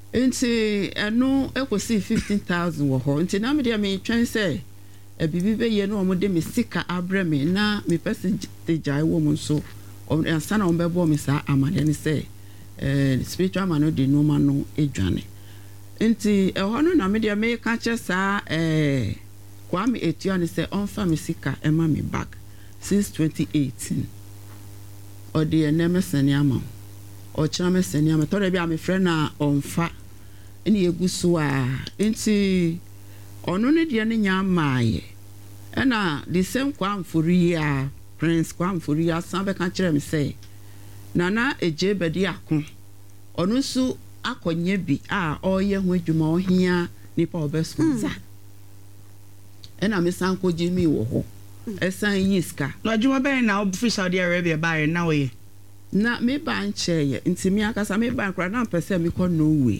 Nti eno ekosi 15,000 wo ho. Nti na me dia me twen say bibi be ye no omode me sika abre me na me pese de jai wo mu so ansa na ombebo me sa amade ne say spiritual man no de no ma no edwane. Nti ho no na me dia me ka che sa Kwame Etua ne say onfa me sika ema me back since 2018. Odi eneme sene ama o kira me sene ama to bia me friend na onfa ene yeguso a nti ono ne de ne nya maaye ena the same Kwamfori a Prince Kwamfori asan be ka kira me say nana eje bedi akon ono su akonye bi a oye ho adwuma ohia nipa obesponsa ena me san ko jimi wo ho esan yiska no adwuma ben na obi Saudi Arabia ba na we na me ba ncheye nti me akasa me ba nkra na pese me ko no way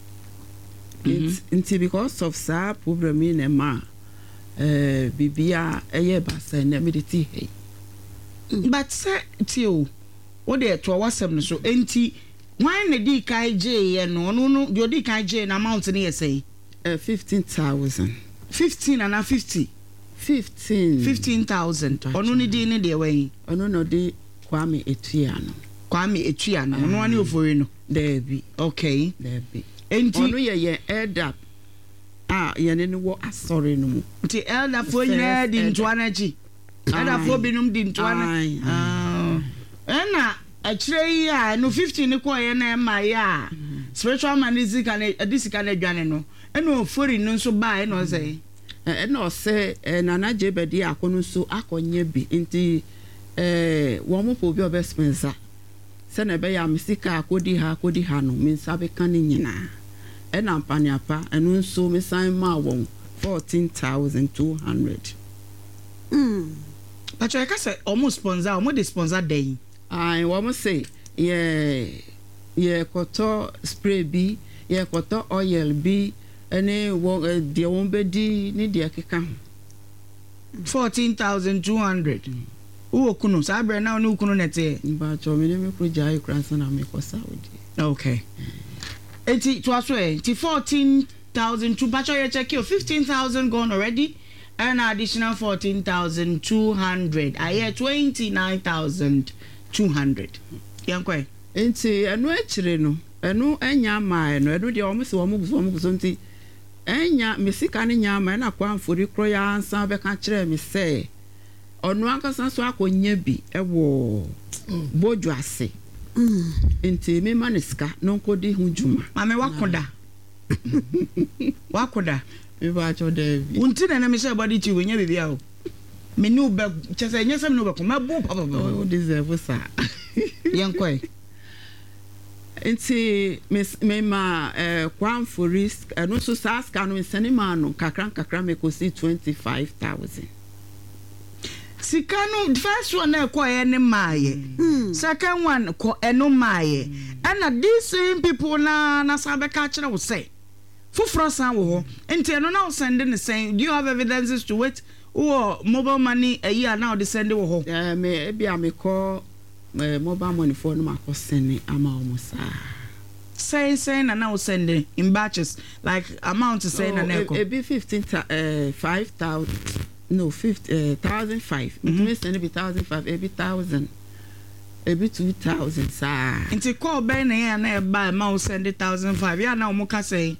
nti because of sa problem in ma bibia eye ba say na me de ti hey but say ti o what dey to wasem no so enti why na di kai je ye no no do di kai je na amount ni ye say 15,000 15 and 50 15,000 onu ni di ni de wen onu no di Kwame Etua no onu ani ofori no debi okay debi enti onu ye elder ye ne wo asori no mu nti elder fo nyina di ntoanachi elder fo binum di ntoana ena akire yi a no 15 ni ko ye na ma ya spiritual man disika na dwane no ena ofori no nso ba ena o say ena o say nana jebedi akono so akonye bi nti wo mo po bi obespensa se na be ya misika akodi ha no me nsa be kan nyina ena ampani apa enu nso me san ma won 14,200 but I say almost sponsor the sponsor day ai wo mo say ye koto spray bi ye koto oil bi ene wo de won be di ni de akeka 14,200 Uwo kuno sabre na onu kuno nete mba cho me me projai kransa na me ko Saudi okay enti to aso enti 14,000 to bacho ye check you 15,000 gone already and additional 14,200 aye 29,200 yankwe enti enu akire no enu enya mai no enu de omo se omo guso nti enya mesika ne nya mai na Kwamfori kro ya ansa be ka kire me say onu akasa so akonya bi ewo bojo ase enti me maniska no nkodi hu juma mame wakoda me ba cho de unti na me say body ti wenya bibia o me ni ube chese nyesem no be ko mabu papa o deserve sa yankoi enti me ma Kwamfori no so saska no nsane ma no kakra me ko see 25,000 Sikano first one na ko ye ne maaye second one ko eno maaye and these same people na sabe ka kire wo say fufro san wo ho enti eno na send ne say do you have evidences to it or mobile money a year now they send wo ho me e bia me ko mobile money for no ma ko send ama o musa say na now send in batches like amount to say na neko e be 5,000 no 50,005 me send be 1,005 every 1,000 every 2,000 sa nti call ben na ya na e ba ma send 1,005 ya na o mo ka say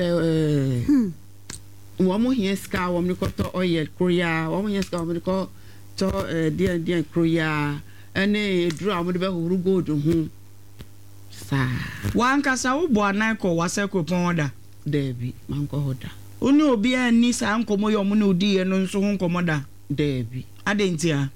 wo mo hie ska wo mo ko to oil kroya wo mo hie ska wo mo ko to dia kroya ene eduru a mo de be huru gold hu sa wan kasa wo bo anan ko wase ko pon oda debi man ko hoda oni obi ani sa nkomo yo mo na odi ye no nso ho nkomo da debi adentia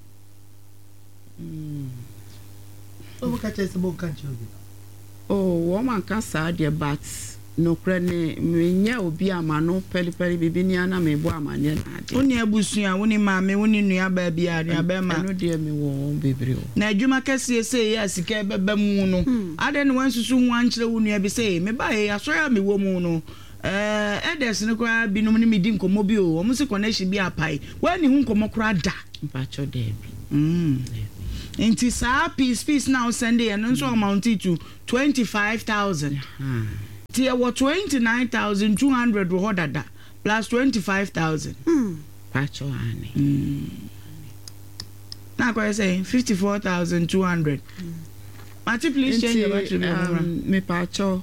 o ka chese bo kan chobi wo man ka sa de but no krane menya obi amano peli bibi ni ana me bo amane na ade oni abusua woni maame woni nua ba bia nua ba ma no de me wo bebre o na adwuma kase se ya sika beba mu no ade ne wansusu hu ankyere wo nua bi se me ba ye aso ya me wo mu no edes ne kura binom ne medi nkomo bi o omo se connection bi apai wani hu nkomo kura da mpacho debi Inti sa peace now send it and so amount to 25,000. Tia what 29,200 wo dada plus 25,000. Pacho ani. Now I say 54,200. Mati, please change your battery. Me pacho.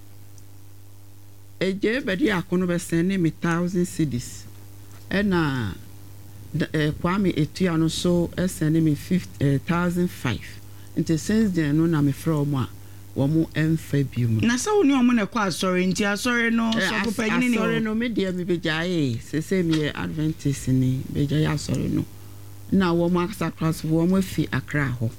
Eje bedi akono be send me 1,000 cedis. Ena Kwame Etua no so send me 1,500. Nti since then no na me from a wo mo emfa biom. Na sa woni omo na kwa sorry nti asori no so popanyini ni. Sorry no me dia me bejaye. Se me Adventist ni bejaye asori no. Na wo mo aksa class wo mo fi Accra ho.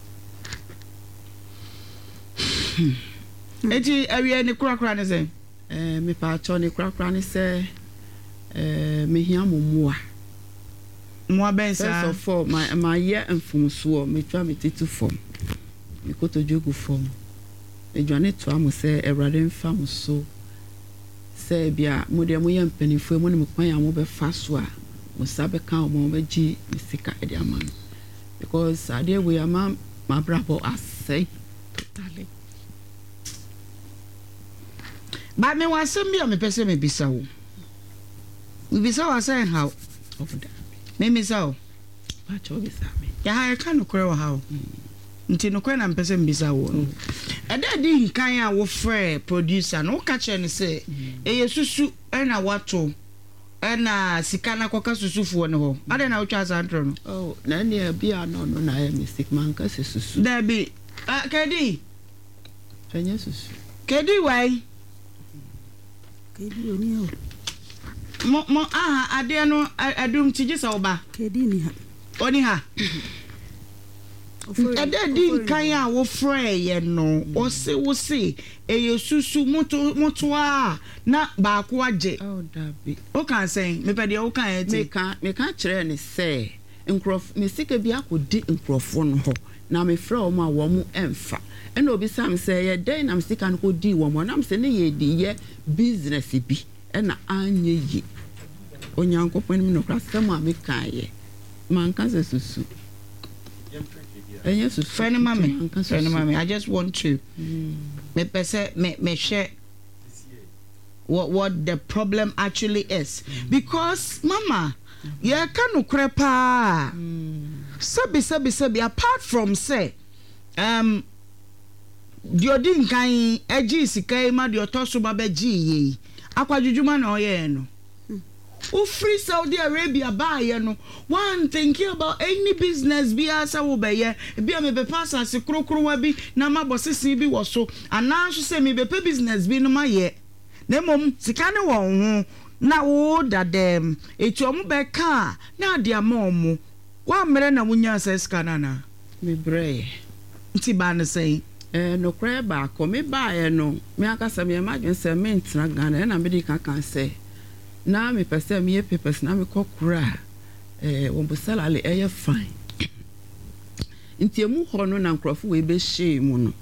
Eti awie ni kura ne say. Me pa cho ni kura ni say me hia momua. Mo bensa. First of all, my year mfumsuo me twa me titu form. Me koto jogu form. E dwane to am say Ewrade mfa mo so. Say bia mo de mo ye mpanifo mo ne me kwan ya mo be fa so a mo sabe kan mo be gi me sika e de aman. Because ade we am my brabo asay totally. Ba me wasem bia me pese me bisa wo. We bisa wa say how Over there. me bisa wo. Pacho bisa me. Ya ha ka no kore wo how. Nti no kore na mpese mbisa wo. Eda di nkan a wo frɛ producer no ka che ne say eye susu na wato na sika na koka susufo ne ho. Ade na wo twa santro no. Oh, na ne bia no na ya mistake man ka susu. Da bi kedi. Fanya susu. Kedi wai. Kedi oni o. Mo ade no adum tije sa oba. Kedi ni ha. Oni ha. Ede di nkan a wo frɛ ye no o se wo se eye susu moto a na ba ko age. Oh, dabi. O kan sen me pede o kan eti. Me ka kyerɛ ne sɛ nkrof me sika bi akodi nkrofo no ho na me frɛ o ma wo mu emfa ɛna obi sam sɛ ye den na me sika no kodi wo mo na me sɛ ne ye di ye business bi ɛna anye yi onyankopɔn mi no krasɛm a me kan ye man ka sɛ susu ɛnyɛ susu Friend mama I just want to me pese me share what the problem actually is because mama ye ka no krepa sabi apart from say di odin kan agi sika ma di otoso ba be gi yi akwadwudwuma na oye no free Saudi Arabia buy no one thinking about any business bi asa wo be ye bia me be pass as krokrowa bi na ma bosisi bi wo so ananso se me be pe business bi no ma ye na mom sika ne wo ho na wo da dem etu omo be ka na de amomo wa mere na munya sika na me brɛ nti ba ne sei no kra ba ko me ba ye no me akasa me imagine say me ntina Ghana na me di kan say na me pese me papers na me kokura wo busalale fine nti emu ho no na nkrofo we be share mu no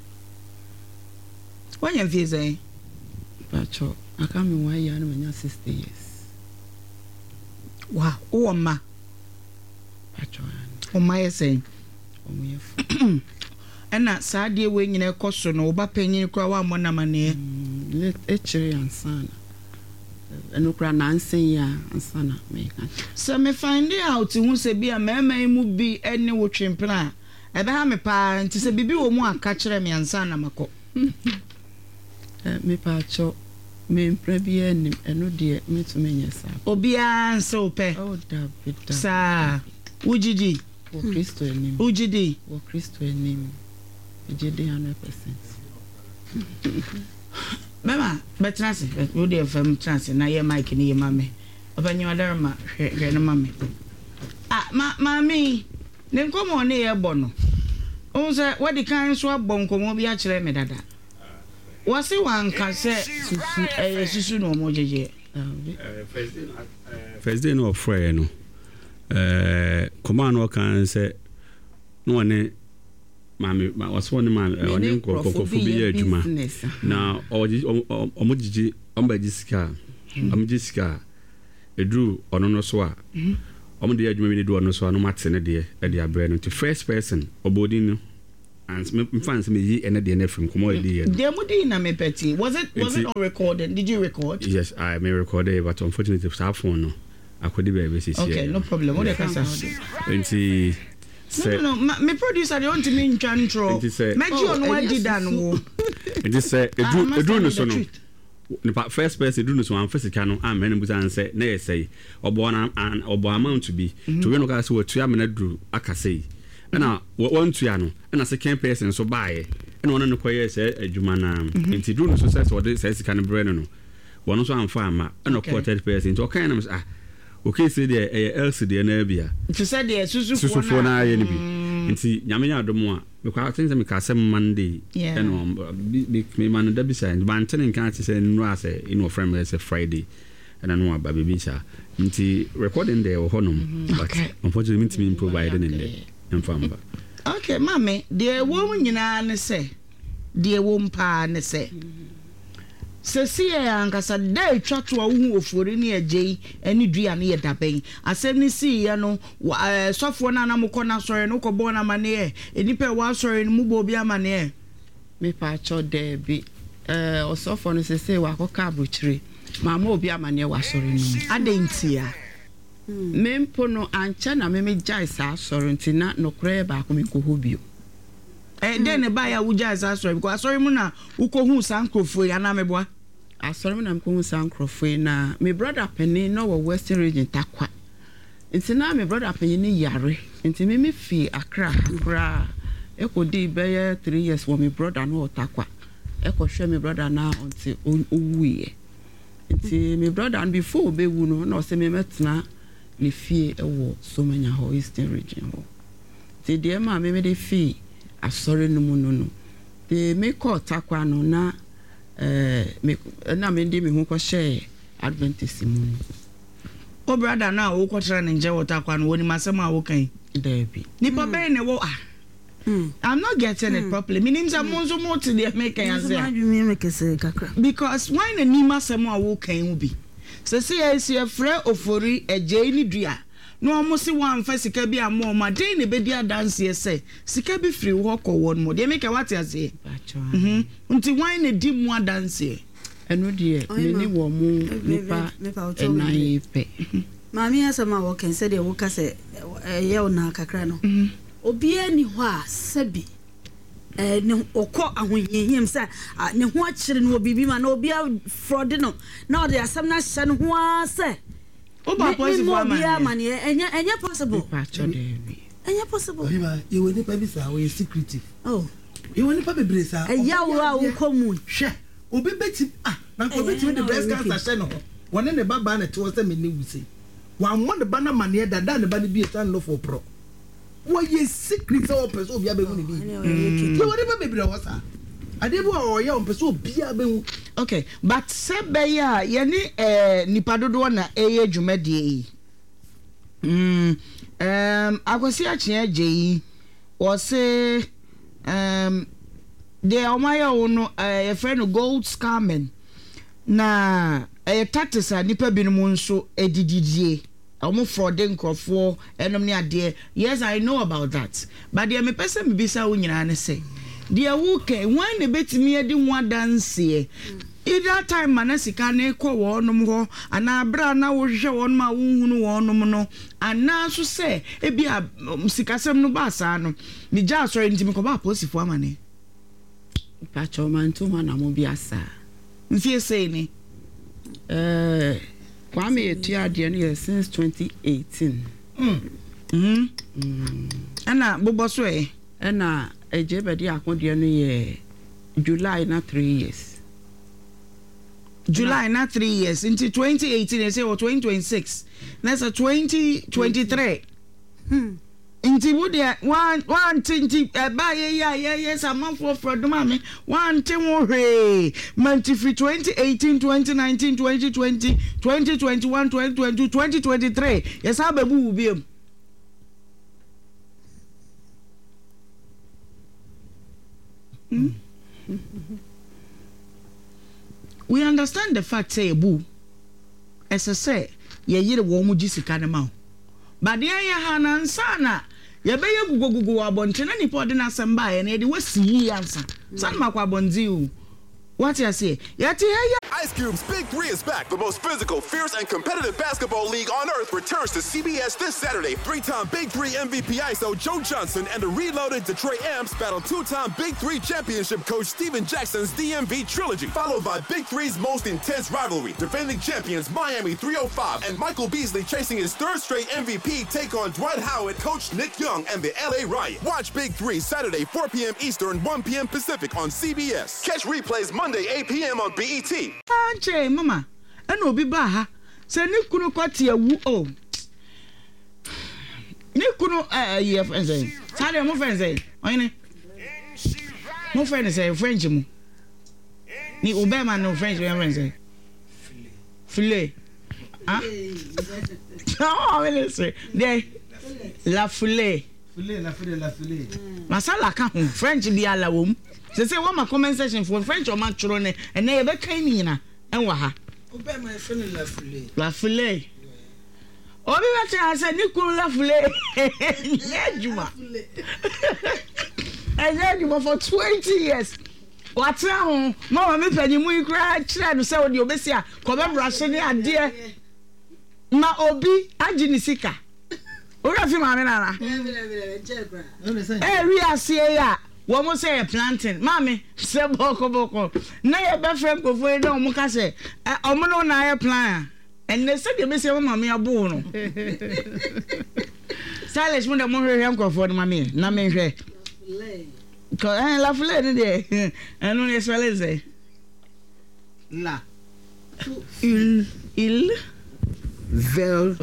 wanya visa pacho aka me 1 year na menya 60 years wow o ma pacho o ma yesen o me ena saade we nyina ekoso no oba panyin kra wa mo na mane echiri ansana eno kra nansen ya ansana me ka so me find out hu se bia mema mu bi ene wo twempena ebe ha me pa nti se bibi wo mu aka kire me ansana mako me pacho me mpra bi enim eno de me to menya sa obia nso pe oh da sa ujiji wo Kristo enim ujidi wo Kristo enim ejede 100%. Mama, betrasi, we dey fam trans na ye mic ni ye mame. Obanyi wadarma hwe na mame. Mami, ne nkomo ne ye bɔ no. O se wadi kan so abɔ nkomo bi a kyerɛ me dada. Wasi wanka se susu no mo jeje. First day no frɛ no. Command no kan se no ne mami waso ne mami oni kokofo bi ya adwuma na omogigi ombagisiska amgiska edru ono no so a omde adwuma bi ne do ono so no matene de e de abre no to first person obodin no and me fans me yi ene de na from komo edi ye. Dem di na me peti. Was it on recording? Did you record? Yes, I may record it, but unfortunately our phone no. I could be able to see. Okay, no problem. What can say? Enti No, me producer dey want to me intro. Meji on what did that no. Enti say edu no so no. The first person do no so am first can am na busan say na ye say obo amount to be to we no ka say what tu am na duru aka say. Na one tua no na second person so buy na one no koye say adwuma na enti do no so say so say sika no bre no one so am fa ama na ko third person to kan na okay say there LCD na bia to say there susu na ye ni bi enti nyame ya adom a me kwa think say me ka say Monday me man da bi say ban ten kan say no say in friend say Friday and no aba baby cha enti recording there honom but unfortunately me provided in there. Okay, mommy, the woman nyina say, the woman pa ne say. See ankasa dey twa to awu ofori ne agye ani dua ne yedaben asem ni si ye no sofo na na mukọ na sori no kobo na mane enipa wa sori mu bo bi amane me pa cho de bi osofo no se wa koka abrochire mama obi amane wa sori no adentia mempo no ancha na me jai sa sori ntina no kure ba ko me ko hobio den ne ba ya wu jai sa sori because sori mu na ukohu sankrofo ya na meboa asori mu na mko hu sankrofo na me brother penny no wo western region takwa ntina me brother penny ni yare nti me fi Accra akra ekodi be 3 years wo me brother no takwa hwe me brother na until owuye nti me brother before be wu no na se me metna ni fie ewo so manya ho eastern region ho ti de ma me de fi asori no mu no de me call takwa no na me na me de me hu ko share Adventist mu o brother na wo ko tra ne nje wo takwa no woni masema wo kan Debbie nipa be ne wo I'm not getting it properly. Meaning I'm also more to the American because why the Nima Samoa walk can be. So see, I see a friend of Fori a Jane Dria. No, almost one first Sikabi and more. My day in the bedia dance here say Sikabi free walk or one more. They make a what I say. Until wine a dim one dance here. And no dear, many woman, and I pay. Mammy has a walk and said, "Walk as a yona cacrano." Obia ni ho a sebi ne okọ ahoyehiem say ne ho akire no bibi ma na obia fraud no na the asam na hye no ho a say oba possible man enya possible enya possible you will never be so we secretive you will never be bresa ya wo common hwe obi beti na ko beti the breast cancer hye no wona ne baba na to say me ni wusi wa mo ne bana mane dada ne ba ne bi etan no for pro. What ye secret or person be able to be? Whatever be was I did what your person be able. Okay, but Sebeya, Yanni, Nipadodo na a jumedi. I was here, J. Or say, they are my own a friend of gold scarman. Na a tactus a nipper bin moon so a didier. Almost frauding for enemy idea. Yes, I know about that. But the person be so when say, dear Woke, when the bet me I didn't want dance here. Either time Manasi can echo one more, and I brought now show on my wound one and now to say, it be a Sikasam no basano. The jazz or intimate pussy for money. Pacho man to man, I won't be a sir. Fear say, Kwame Etuadian since 2018. Anna Boboswe. Anna a jebedi akodian July na 3 years. July na 3 years into 2018 they say or 2026. That's a 2023. Inti wodia one tinti ba yes a month for the mommy one thing hey month free 2018 2019 2020 2021 2022 2023 yes how babu will be we understand the fact say boo as I say ye yire wo mu jisika ne ma but the ya hanan sana ye be ye gugu abonte na nipa de na asem ba ye na de wasi yi ansa san makwa abonzi o what you say yati hey Ice Cube's Big 3 is back. The most physical, fierce, and competitive basketball league on earth returns to CBS this Saturday. 3-time Big 3 MVP ISO Joe Johnson and the reloaded Detroit Amps battle 2-time Big 3 championship coach Steven Jackson's DMV trilogy, followed by Big 3's most intense rivalry. Defending champions Miami 305 and Michael Beasley chasing his third straight MVP take on Dwight Howard, coach Nick Young, and the LA Riot. Watch Big 3 Saturday 4 p.m. Eastern, 1 p.m. Pacific on CBS. Catch replays Monday 8 p.m. on BET. Anche mama ena obi ba ha se ni kunu kwati awu o ni kunu ye fenze sare mo fenze oyini mo fenze French mu ni obema no French we fenze filet ah no we say de la filet masala ka ho French bi ala wo mu se what my comment section for French or matchro ne and na be kan ni na enwa ha obe my friend la filet obi ba tell say ni kunu la filet ejuma ejuma for 20 years what ho mama me pani mu ikra kire no say odi obesi a ko be brush ni ade ma obi agi ni sika ora fi ma me na we asie ya womo say planting mami se boko na ye be frem ko fo na omo ka say omo no na ye plan and they say dey be say mama abo no stylish mo da mo hwehwe ko fo no mami na me hwe ko la fule ni de enu ne swale say la il vel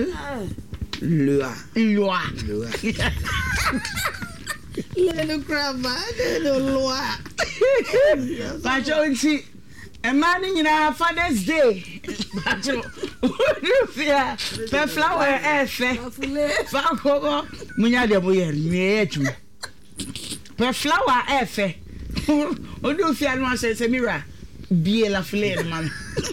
loa le crava de loa Pacho a man in our Father's Day. Pacho, fear, the flower, Fanko, Munyada Boyer, me, per flower, F. Odu fear no say se mira, be la flame, man.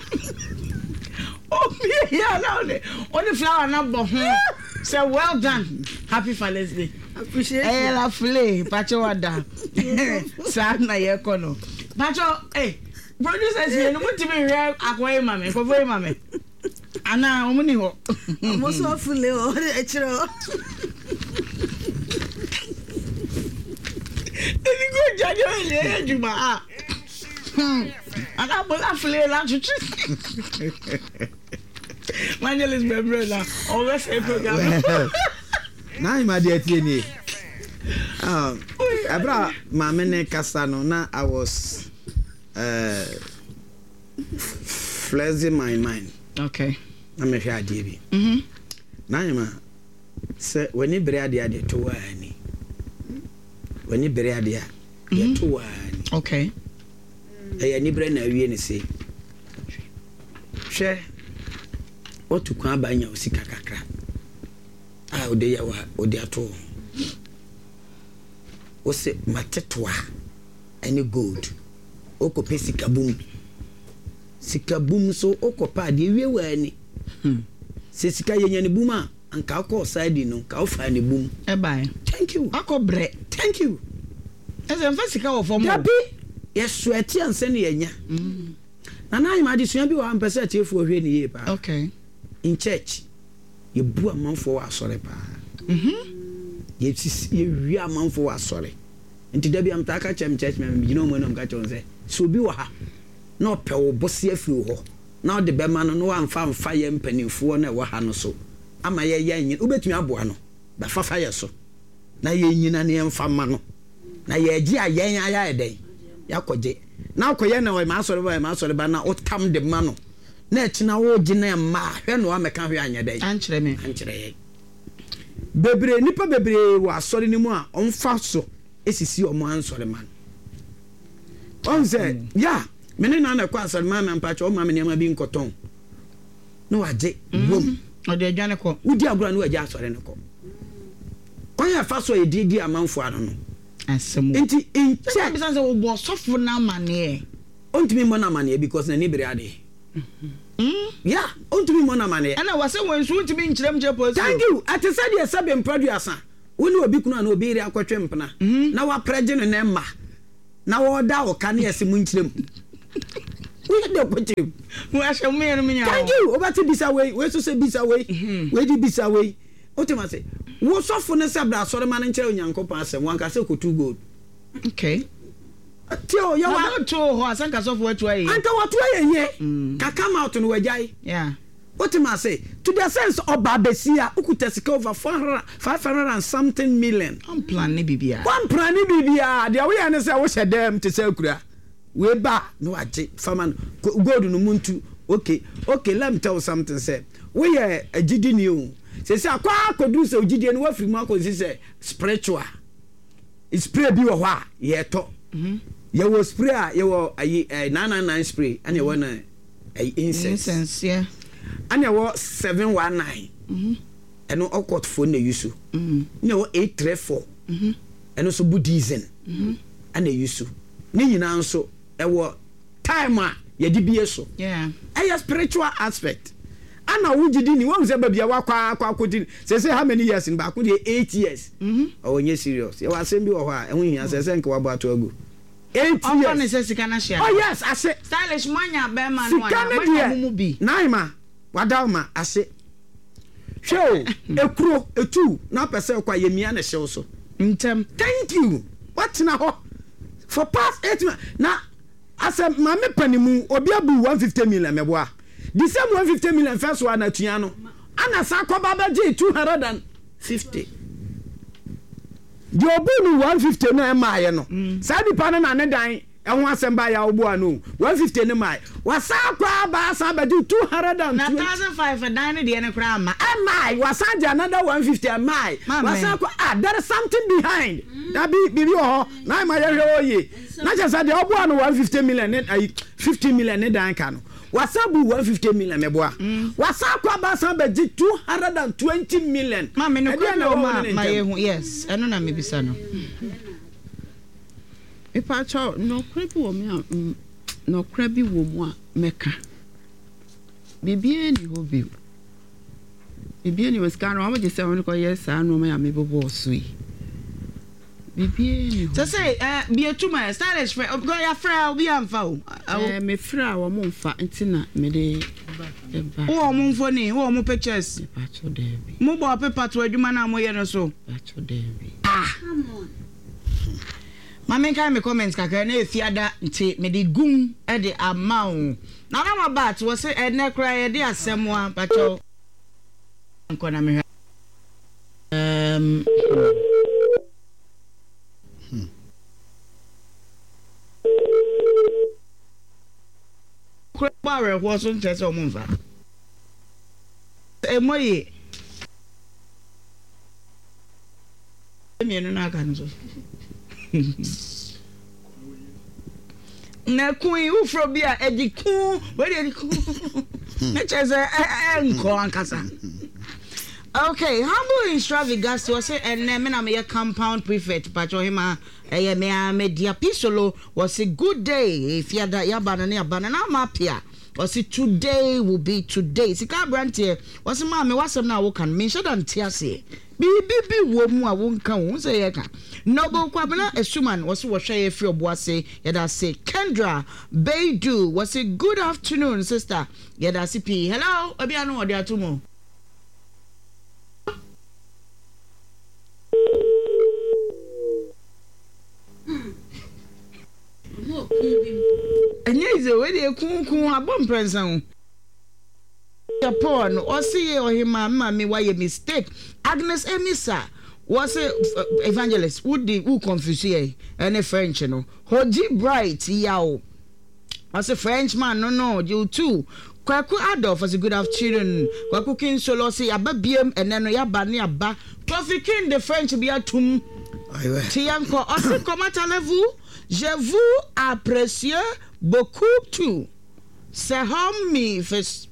Oh, yeah, no, only flower number. So well done. Happy Father's Day. Appreciate it. La flame, Pacho Wada. Sana Yakono. Pacho, eh, producers here, no want to be here. Akwaye mame, kofoye mame. Ana, omuni ho. Most of fully or etro. If you go judge you, Juma. Ana bola flame la chuchu. Manuel is my brother. Always a program. Now my dear Tini. Abra Mamene Casano. Now I was flexing my mind. Okay. I'm a fair DB. Now, say when you bury the two any. When you bury the two any. Okay. Any brain a we say. Share. Otu kwa banya osika kakra ode ya wa ode ato o se matetwa any gold okope sikabum so okopa de wie wa ani se sika yenya ne buma anka akọ side no ka ofa ne bum e bai thank you akobre thank you ese mfa sika wo fom dabi yeso ati anse ne yenya na na ima de sua bi wa ampese atiefu ohwe ne ye pa okay in church you bu amanfo wa sore pa ye wi amanfo wa sore nti da bi am ta ka chem church me gina mo no am ka chon se so bi wa ha na ope wo bosse afi ho na o de be ma no wa amfa ye mpanimfo na wa ha no so ama ye yin obetumi aboa no ba fafa ye so na ye nyina ne mfa ma no na ye agi ayen aya eden yakoje na akoye na we ma sore ba na o tam de ma no na etina wo gina ma hwe no ameka hwe anya dai ankyere me ankyere bebre nipa bebre wa sore ni mu a onfa so esisi omo ansore man onze ya mene na kwa asore man na mpacho o ma me niam bi nkoton no waje bom o de adwane ko udi agura no waje asore ne ko oya fa so edidi amanfo ano no asem enti in check bisa se wo bo sofo na mane ontimi mo na mane because na ni bere ade yeah ontimi mo na mane ana wase wonsu ontimi nkyerem je police thank you at said yes sabem producer woni obi kunu na obi ri akwetwe mpena na wa preje no na ma na wo da wo ka na yesi mu nkyirem we dey kwatim we ashe mu yenu minya thank you obati bisa we so say bisa we we di bisa we otima say wo sofo ne se bra sore ma ne nkyere onyankopon asem wanka se kotu gold okay tio ya wa to ho asanka sofo watu ayi anta watu ayi ka come out no wajai yeah otima say to the sense of babesia ukuta sika over 500 and something million on plan ni bibia dia we ane say wo hyedem te say kura we ba no age farmer gold no muntu okay let me tell you something say we agidi ni o say akwa akodu say ogidi no wafiri mu akosi say spiritual spray bi wo ho a ye to ye wo spray a ye wo 999 spray and ye wo na incense yeah and you were 719 and all court phone use no 834 and also Buddhism and they use ni nyina so e wo time a ye di bie so yeah a spiritual aspect ana wugidi ni won say babia wakwa akodi say how many years in back dey 8 years oh nye serious you was saying bi wo ha ehun hia say nke wabo ato agu 8 years oh yes I say stylish manya be man manya mumu bi naima wadalma ase show ekuro etu na pese kwa yemia na show so ntem thank you what na ho for past 8 months na ase mame panimu obi abu 150 million meboa the same 150 million first one na tuya no ana sakoba baje 250 the obu no 150 no e maaye no sa di pa na ne dan ehun asemba ya obu anu 150 ne mai wasa kwa ba sa ba 200 na 1500 dan ne de ne kra ma mai wasa ja another 150 mai wasa kwa there is something behind that be ho na ma ye oye na just say the obu anu 150 million ne 50 million ne dan ka no wasa bu 150 million meboa wasa kwa ba sa ba 220 million ma me no kwa ma ye hu yes eno na me bisa no Ipa cho no krebi wo me no krebi wo mu a meka bibie ni hobi bibie ni weska no amaje se won ko yes anu me am bebo so yi bibie ni so say be tuma stylish friend go ya friend obi amfa o me fra wo mo mfa ntina me de eba wo mo mfo ni wo mo pictures Ipa cho debi mo bo paper to adwuma na mo ye no so Ipa cho debi come on Mama kan me comments kakra na efiada nti me de gum e de amount na na mabat wo se ene kra ye de asemwa pacho nko na me Kware wo so ntese o mumfa emoyi emienu na kan so na kuin ufro bia edikun we dey edikun na cheze enko ankasa okay humble extravagance was say and me na me compound prefect pacho hima me dia pisolo was a good day if ya da ya bana na na mapia was it today will be today sika brantie was ma me wasem na wo kan me shodan tiase bibi wo mu a wo nka wo say ye ka noble kwabena esuman was wo hwe ye free oboase ye da say Kendra Beidu was a good afternoon sister ye da CP hello obi anu odi atumo enye ize we de kunkun abom prensan Japan or see ohima mama why a mistake Agnes Emisa was a evangelist who confuse here any French no Hoji Bright yao as a Frenchman no you too Kwaku Adolf was a good afternoon Kwaku King Solo say ababiem and then yaba ni aba Kofi King the French be atum Tianko aussi comment allez-vous je vous apprécie beaucoup tout c'est homme mi fait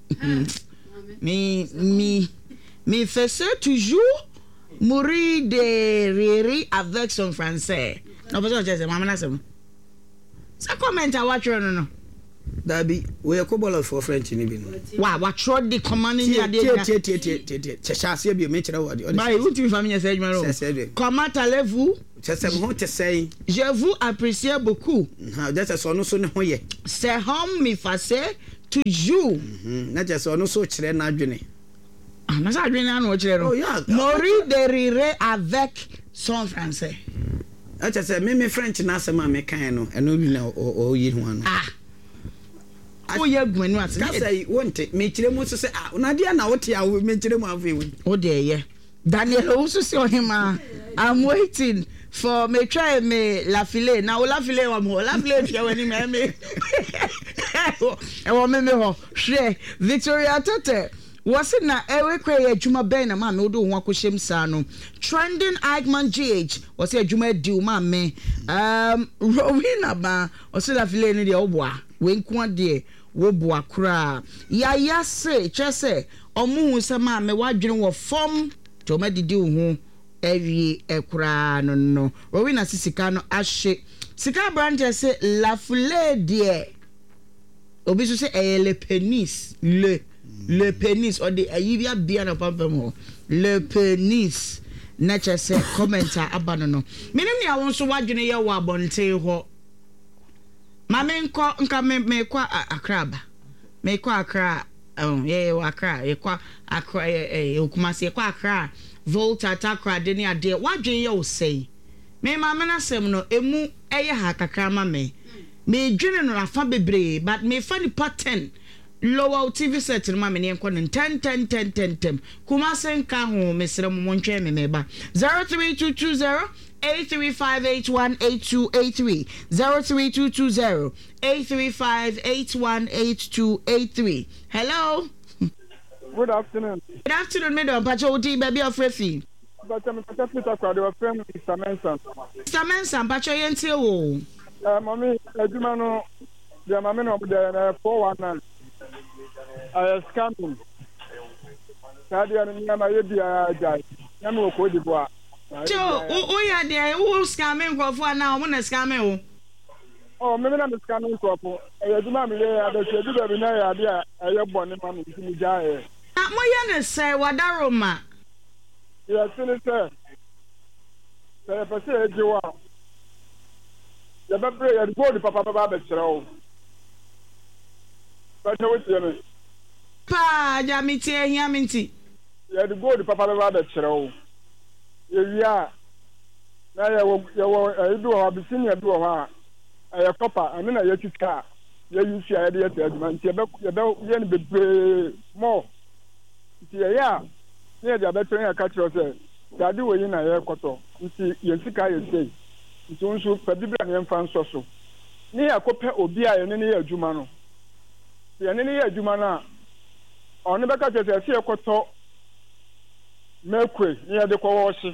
mi faisait toujours mourir de rire avec son français. Non, parce que je sais, maman, c'est ça comment à watch no. Dabi, we are cobble for French in even. What tried the command in your Chassia be a mature word. My ultimate family said, Comment allez-vous? Just a moment to say, Je vous apprécie beaucoup. That's a son so no ye. C'est homme mi face toujours. Not just on so children, not Jenny. I'm not doing no Maurice de rire avec son français. I just said, me French Nasama mecano, and no, you know, or you one. Oh, yeah, when you say, won't it? Make them also say, Nadia, now what I will make them of you. Oh, dear, yeah. Daniel also saw him. I'm waiting for me try me La Filet. Now, La Filet, one more. La Filet, you when you me. I want me, share Victoria Tote. Was it na ewe kwe juma ben na mama odo ho akohyem sa no trending Eichmann GH was it juma di o mama Rowena ba o se la file ni de oboa we nko ade wo boa kra ya se chese omu hu se mama wadwene wo fom to ma didi ho ewie ekra no Rowena sisika no ahye sika brand se la file de obi so se le penis le penis or the ayibia bia na papa le penis na chese commenter abanono minim ni awon so wadwene ye wo abonte ho ma me nka me kwa akraba me kwa akra ye wa akra ye kwa akra okumase ye kwa akra volta takra de ni ade wadwene ye wo sei me ma me na sem no emu eye ha kakra ma me dwene no afa bebre but me fa ni pattern lower TV set ma me ne enko 10 kuma senka ho mesere mo ntwe me meba 03220-835-818283 03220-835-818283. Hello. Good afternoon. Good afternoon, madam. Pacho Odi baby of Refi. But I'm Peter Crowd, our friend Mr. Manson. Mr. Manson, Pacho Yente wo. Mommy, Jumano, the Mamma of the 419. I scamming. Sadia and Yamadia Jai. Yamu Kodiboa. Joe, oh, yeah, dear, who scamming for now? When a scammer. Oh, maybe I'm scamming couple. I do not mean that you do have an idea. I have one in my Jai. Moyana say, Wadaroma. Yes, sir. Say, if I say, you are. The baby and go to Papa Babbitt. But no, it's Pa, Jamiti, Yaminti. You had to go to Papa Babbitt. Yeah. Now you do have a senior do her. I have copper, and then I get car. You see, I did you don't be more. Yeah. Near the better catch yourself. That do in a air quarter. You see, you say. It's also Pabibran and Francoso. Near Copper Obia and any year Jumano. The any year Jumana. On the back of the sea quarter. Mercury near the course.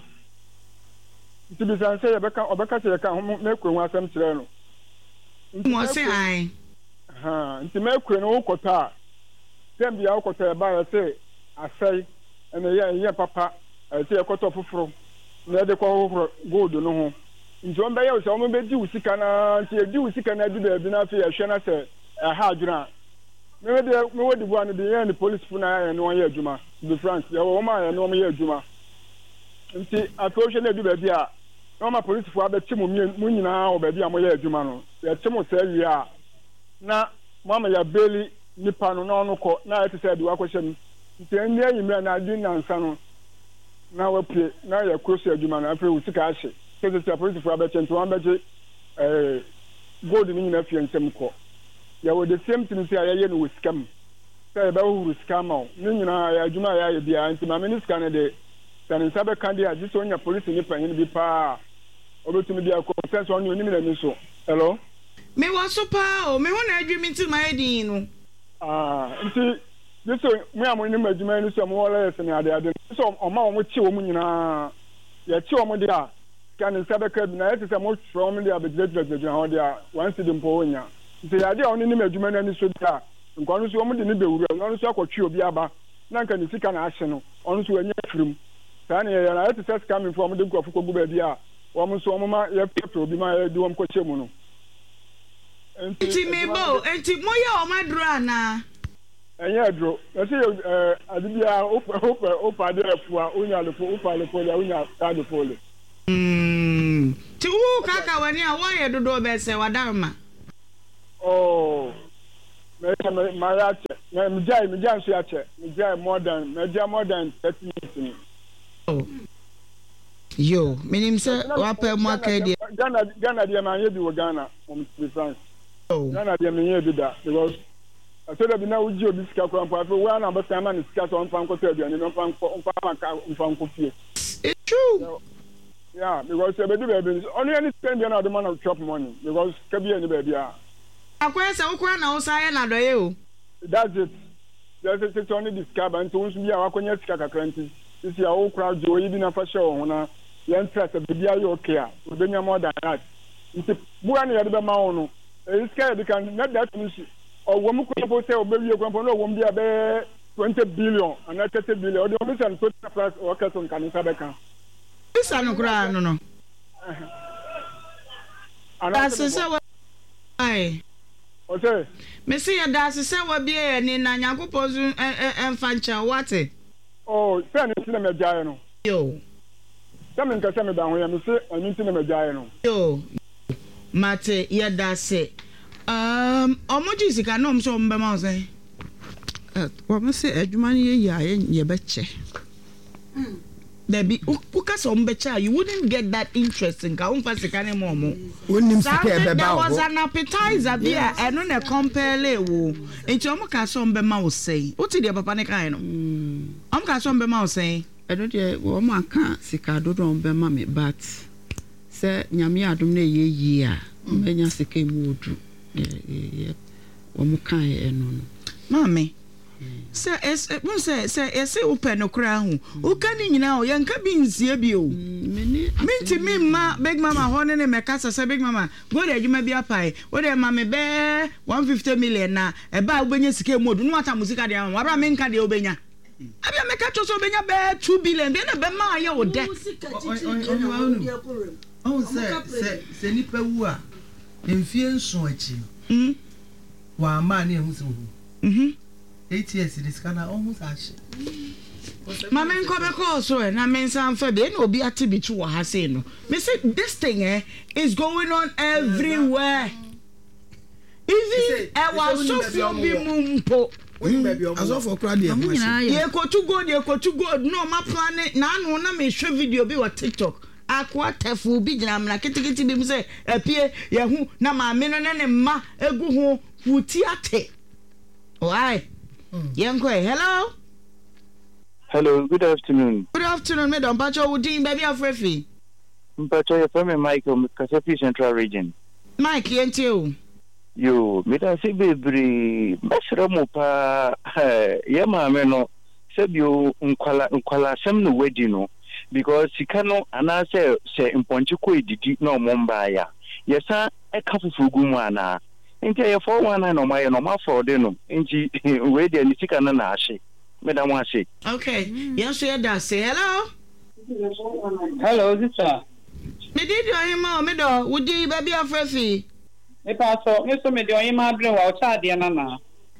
To be sincere, Rebecca or Becca can make one some children. What's I? To Mercury no quota. Then the alcohol by a say, I say, and a year papa, I say a quarter of fro. Near the call good no. In John Bayer, so I'm going to see can do see can I do the benefit. Shana said, a hard drunk. Maybe the one at the end, the police funa and 1 year Juma, the France, the woman and 1 year Juma. And see, I told you, do baby. No, my police for the Timu Munina or baby, I'm a year Jumano. The Timu said, yeah. Now, Mamma, ya barely Nippon, no, now it said, do a question. The end year you may I didn't answer. Now, now you're close to Jumano, I feel with Sikashi. So it's a police for a better and to one better golden in a few and some court. Ya were the same thing say I with scam. Say about who scam out. Nina, Juma, be anti my minister Canada. Then in Saber Candy, I just on your police in the be pa. Over to me, be a consensus on your name. So, hello? Me was so pow, me when I dream into my dean. See, this me, I'm in the man, some more or less than I did. So, on my with 2 women, ya 2 women there. Can in Saber Candy, I have most from the other there once in Ponya. The idea only name Juman and Suda. And Congress woman in the Bill, on so called Biaba, Nanka the Sikan Action, on to a new film. Tanya, and I had to test coming from the Gofu Gubedia, woman so mamma, you have to be my doom cochemono. Enti me bo, enti moya o madura na. Enye dro. Ese adibia opa de afua onya lefo opa lefo ya onya ta de fole. Ti wo kaka wani a wo ye dodo be se wadarma. Oh. Me ya che. Me jai so ya che. Me jai more than 30 minutes. Oh. Yo, minim se wapɛ mo aka die. Ghana dia man ye bi wo Ghana from France. Oh. Ghana dia me ye bi da because I said that na uji obi sika kwa mpa we na be time man sika so mpa nkoto aduane no mpa nko fie. It's true. Yeah, because be do be only any spend na the man of chop money because kabi any baby ah. Akwa se ukwa na usaye na doye o. That's it. Just it only discover and to be akonya sika kakranti. This ya o crowd jo yi bi na fa show ho na ye interest be bia you okay ah. We be more than that. It's buwa na ye be ma ono. E sika be kan na that means or woman could say obewi kwampo no wom bia be 20 billion and 30 billion or the mission total price or person kan sabeka. Isa no kra no. That's so why. Okay. Me see ya that's so we be ni na Yakobon zu emfancha what? Oh, say ni na me jai no. Yo. Say me nka say me da ho ya me say ani na me jai no. Yo. Mate ya that's omoji sika no mso mbema o say. Wa me say adwuma ne ye beche. There be ukasa ombecha, you wouldn't get that interest in ka umfa sika ne momo. Wonim sika e beba there wo. was an appetizer there and no compare wo. Enti omo ka so mbema wo say. Uti de papa ne kan no. Omo ka so mbema wo say. Eno de wo ma ka sika dodo mbema me but say nyame adom na ye yi a menya sika mu odu. Wo mo kan eno no. Mame. Say say open no kra hu. O kan ni nyina o yanka bi nsie bi o. Minti mi ma big mama ho ne me kasa say big mama go dey adwuma bi apai. O dey ma me be 150 million na e ba obenya sika mu odu no ata musika dey am. Abra me nka dey obenya. Abia me ka cho so obenya be 2 billion be na be ma ya o de. Oh say nipa wu a emfie nso achi. Wa ma na ehu se hu. 8 years this kind of almost ash. Mama nkobe call so na mensan fa be na obi atibitu wo ha say no. Me say this thing is going on everywhere. Even e was so from bi mumpo. Aso for crowd here. Ye ko to go no ma plan na anu na me hwe video bi wa TikTok. Akwa tefu bi gina mna kitikiti bi me say apie ye hu na ma me no ne ma egu ho wuti ate. Why? Hello. Hello, good afternoon. Good afternoon, Madam Pacho Udin, baby Afrefi. Pacho, you're from Michael, Kasapi Central Region. Mike, you. You, Mita Sibi, Basramopa, Yama Meno, Sebio, Unquala, Semno Wedino, because Sikano, and I say, in Ponchico, did no Mombaya. Yes, sir, a couple of Gumana. Into your 419 or my normal for dinner. Into where the Nisika Nashi. Madam Wasi. Okay. Yes, sir, that's say hello. Hello, sister. Me did your email, Mido, would you baby a freffy? If I saw Mr. Medio, you might bring out Chadiana.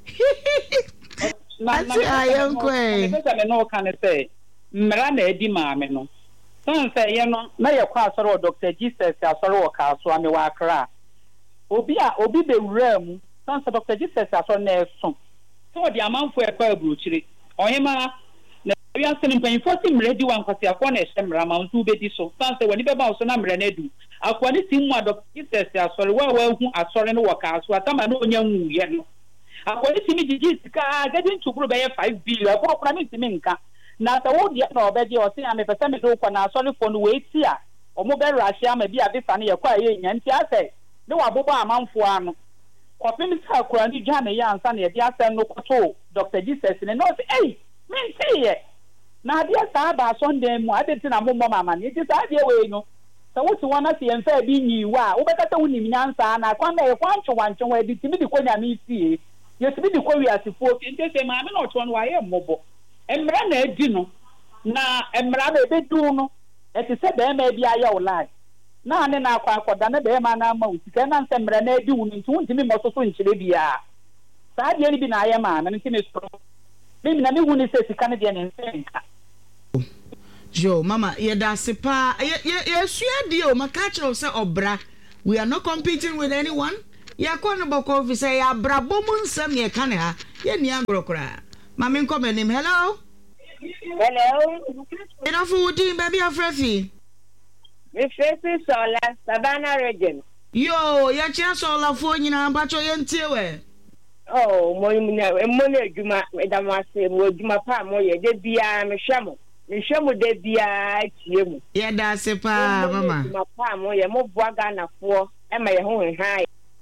I am quay. I know, can I say, Miranda di Mameno. Some say, you know, may a class or Dr. Jesus, a sorrow castle, and a cra. Obi the realm, some Dr. Jesus, a son Nelson. So the amount for a quail brutally. Or him, we are sending pain for him ready one because they are one amount to be so. Fancy when you about some Renedu. I quite see one of Jesus, a sorry, well, who are sorry no workers, who are come and no young yellow. I quite see me getting to grow by 5 billion. I promise to Minka. Now the old yet no bed or say I'm a percentage open. I sorry for the wait here. Or mobile Russia may be a bit funny, a quiet, and I say. No, I bought a month for one. Coffin her Kurani Jana Yan Sunny, the answer no control. Dr. Jesus in the north, hey, men say it. Now, dear Saba Sunday, I didn't know Mamma, it is idea way, no. So, what's one of the unfair being you are? Over that only answer, and I can't want to where the timid Konya me see. You see the Korea support, and they say, Mamma, not one why I'm mobile. And Rana, you know. Now, and Rana, they do no. It is said there may be a your life. na ne na akwa na be ma na ma usika na nsem mra na edi wu nti wuntimi mososo nchire bia saa de ni bi na aye ma na nti ne so me na me hu ni se sika ne de ne nsenka Jo, mama, sepa. Ye makacho say obra. We are not competing with anyone. Ya kwana boko officer ya bra bomun sam ye kane ha. Ye ni agrokra. Mami come name. Hello. Hello. Enough woody baby afrefi. Me face Sola, Savannah region. Yo, ya chia Sola fo nyina bacho ye ntiewe. Oh, mo adwuma edamase mo adwuma pa mo ye de bia me hwemo. Nshemu de bia tie mu. Ye da se pa mama. Pa mo ye mo boa Ghana fo e ma ye ho han.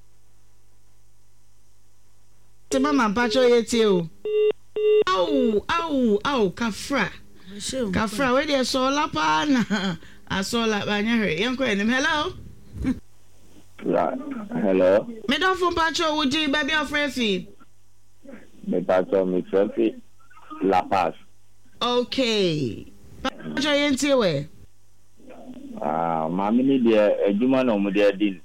Te mama pacho ye tie o. Au kafra. Kafra we de Sola pa na. Asola ba nya hwe. Yenko enim. Hello. Hello. Me don phone pacho wudi baby afrefi. Me pacho me frefi La Paz. Okay. Pacho yenti we. Mami ni dia ejuma no mu dia din.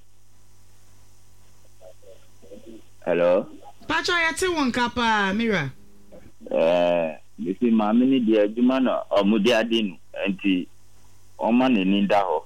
Hello. Pacho yati won kapa Mira. Bisi mami ni dia ejuma no mu dia din enti o ma ni nda ho.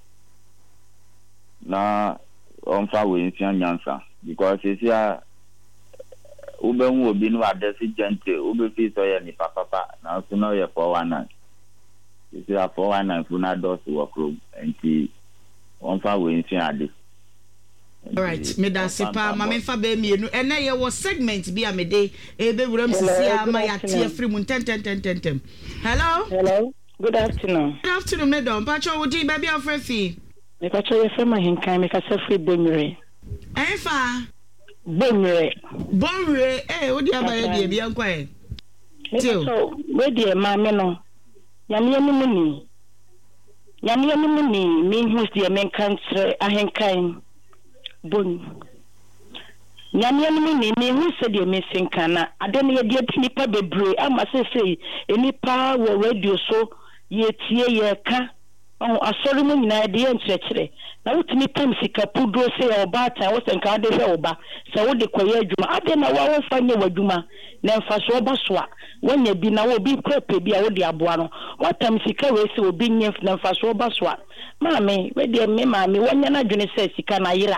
Na on fa we nsia nyansa because isia ube hu obi no adesi gente ube fi so ya ni papa na so no ye 419 isia 419 funa dos work room enti on fa we nsia ade. All right, me da sepa mama fa be mienu ene ye wo segment bi amede e be wuram sisi ama ya tie free mun ten. Hello. Good afternoon. Good afternoon, madam. Pacho wodi baby afrefi. Me pacho ye free ma hinkan me ka se free bonure. Enfa bonure wodi abaye die bia nkwae. So we die ma me no nyame anim ni me hu die men kan tre ahenkan bon nyame anim ni me hu se die me sinkana ade ne ye die nipa bebre ama se enipa wo radio so ye tie ye ka asori mu nyina de enkyekere na wotimi tam sika pudro se ya obata wo senka de hwe oba se wo de koye adwuma ade na wo fanye wadwuma na mfaso oba soa wonya bi na wo bi krepe bi a wo de aboa no watam sika we se obi nyef na mfaso oba soa maame we de me maame wonya na dwene se sika na yira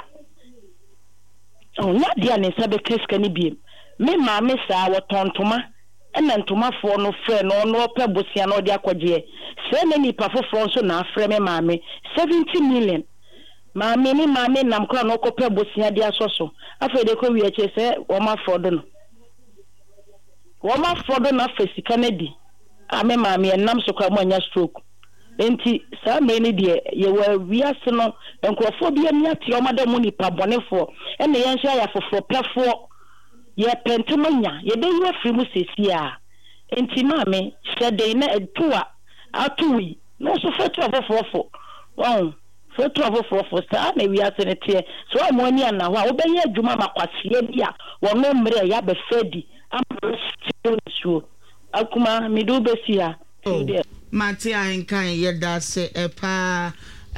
nya de ane sabe kreska ni biem me maame sa wo tontoma ena ntomafo no frɛ no opɛ bosia no de akɔgye sɛ na nipa foforo nso na afrɛ me maame 70 million maame ni maame nam kra no kɔpɛ bosia de asɔso afɛ de kɔ wiye che sɛ wo ma frodo na fasika na di ame maame nam so kra mo anya stroke enti sa me ni de ye wa wiase no nkrofo bi ani ate o ma da mu nipa bɔnefo ena yɛn hye ya foforo pɛfo ye pentomanya ye be you free mu sesia enti maame sede na etua atui no so fetu afofofo fetu afofofo sa na wi asenete so mo ani ana ho a wo be ye adwuma makwasie bia wo no mre ya be fedi amso akuma mi do be sia mate ankan ye da se epa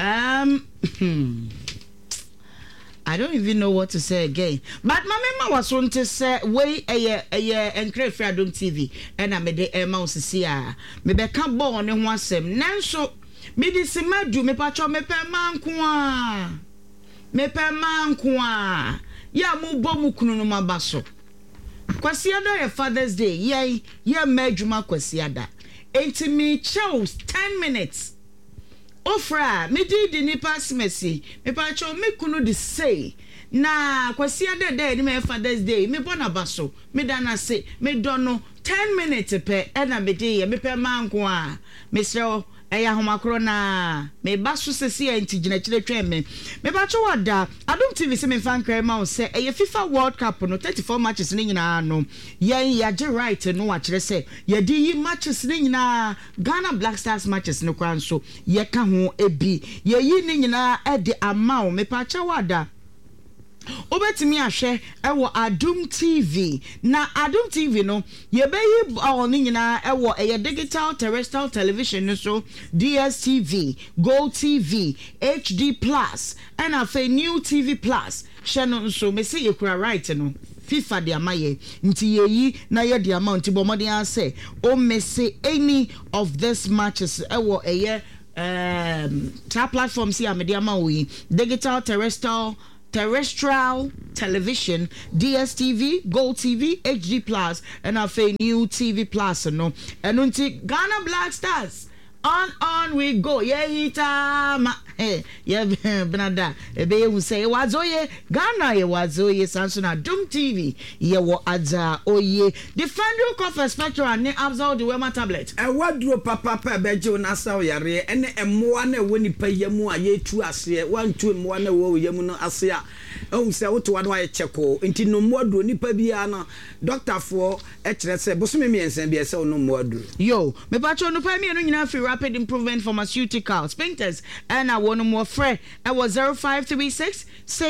I don't even know what to say again. But my mama was want to say, way and create Freedom TV, and I made the mouse see ya. Me be can born and one sem. Nanso, me this madu me patcho me pe mankwa. Ya mu bomu kunu no mabaso. Kwasiada ya Father's Day, ye medjuma kwasiada. Enti me chose 10 minutes. Ofra me di nipa smesi me pacho me kunu de say na kwasi ade ni me Father's Day me bona baso me dana say me dono 10 minutes pe e na me di me pe manko a me sro eya homakro na me baso sesi anti gina kire twen me pacho wada Adom TV se me fan kra ma say e FIFA World Cup no 34 matches ni nyina no yen ya je right no a kire say ye di yi matches ni nyina Ghana Black Stars matches no kwan so ye ka ho ebi ye yi ni nyina e de amount me pacho wada Obetimi ahwe ewo Adum TV na Adum TV no yebeyi oni nyina ewo digital terrestrial television so DSTV, Gold TV, HD Plus and afa New TV Plus channel so me say yekura right no FIFA de amaye nti yeyi na ye de amount bomode ase o miss any of this matches ewo top platform see amediama we digital terrestrial television, DSTV, Gold TV, HD Plus, and our New TV Plus. No, and until Ghana Black Stars. On we go. Yeah, hey, yeah, Benada. Ebe who say wazoye Ghana ye wazoye Samsung Adum TV. Ye wo adza oye. The Federal Coffee Spectrum ne absorb the Wema tablet. E wadro papa beje unasa oyare ene emmoa na woni payemu a ye tu ase wantu emmoa na wo yemu no ase a ehun se woto wado aye cheko nti no modro nipa bia na doctor for e kire se bosome miensen bia se no modro. Yo, me pacho no pa mi no nyina free rapid improvement pharmaceutical sphincters and I want more free. I was 0536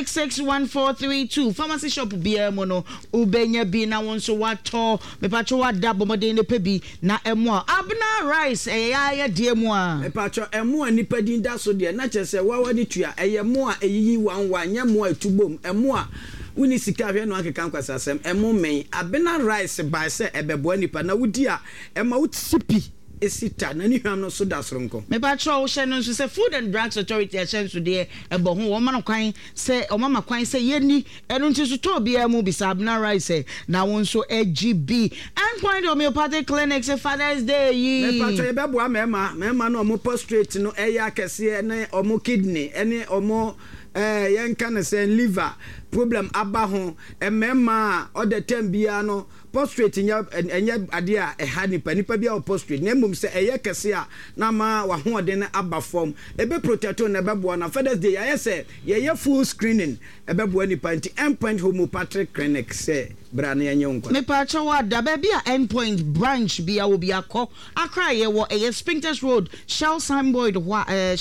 661432 pharmacy shop bia mono ubenya bi na won so wato me pacho wada bomode ne pebi na emo abna rice ya de emo a me pacho emo nipa din da so de na chese wawadi tua emo a eyiyi wanwa nya mo atubom emo a woni sika hwe no akeka nkwasasem emo men abna rice by se ebebo nipa na wudi a ema wutisipi esita na ni hwam no so da soronko me ba tro wo hye no so say Food and Drugs Authority a so de ebo ho wo ma no kwan say o mama kwan say yeni eno nti so to bia mu bisa abna rice na won so AGB and point homeopathic clinics Father's Day yi me pa tro ye bebo amema no mo prostrate no eya kese ne omo kidney ene omo yenka ne say liver problem aba ho emema o de tambia no prostrate nya ade a eha nipa bia o prostrate na mmom se eye kese a na ma wa ho de na aba form ebe protect na bebo na Father's Day ya say ye full screening ebebo nipa nti endpoint homeopathic clinic say bra na yenye nkwa me pa cha wa da ba bia endpoint branch bia wo bia ko akra ye wo Spintex Road Shell signboard wa